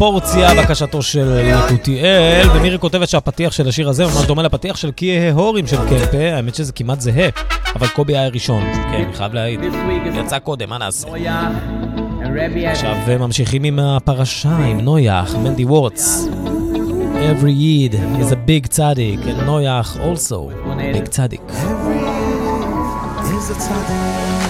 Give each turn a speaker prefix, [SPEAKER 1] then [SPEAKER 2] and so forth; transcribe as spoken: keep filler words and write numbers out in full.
[SPEAKER 1] פרופורציה, בקשתו של נקותיאל, ומירי כותבת שהפתיח של השיר הזה ממש דומה לפתיח של קיה ההורים של קמפה, האמת שזה כמעט זהה, אבל קובי היה ראשון, כן, אני חייב להעיד, יצא קודם, מה נעשה? עכשיו ממשיכים עם הפרשה, עם נויח, מנדי וורץ. Every Yid is a big tzaddik, and Noach also big tzaddik.
[SPEAKER 2] Every Yid is a tzaddik.